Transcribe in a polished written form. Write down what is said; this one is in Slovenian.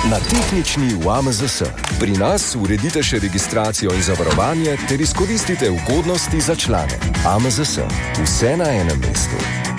Na tehnični v AMZS. Pri nas uredite še registracijo in zavarovanje ter izkoristite ugodnosti za člane. AMZS. Vse na enem mestu.